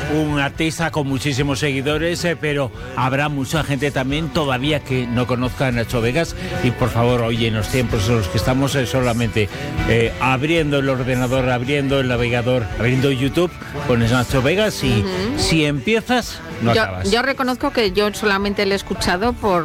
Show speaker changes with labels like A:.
A: un artista con muchísimos seguidores, pero habrá mucha gente también todavía que no conozca a Nacho Vegas. Y por favor, oye, en los tiempos en los que estamos solamente abriendo el ordenador, abriendo el navegador, abriendo YouTube, pones Nacho Vegas y si empiezas, no acabas.
B: Yo reconozco que yo solamente le he escuchado por